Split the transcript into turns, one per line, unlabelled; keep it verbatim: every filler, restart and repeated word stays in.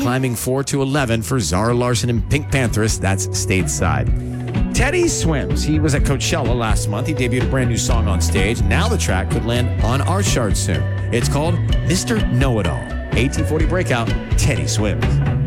climbing four to eleven for Zara Larsson and Pink Panthers. That's stateside. Teddy swims. He was at Coachella last month. He debuted a brand new song on stage. Now the track could land on our chart soon. It's called Mister Know-It-All. eighteen forty Breakout, Teddy swims.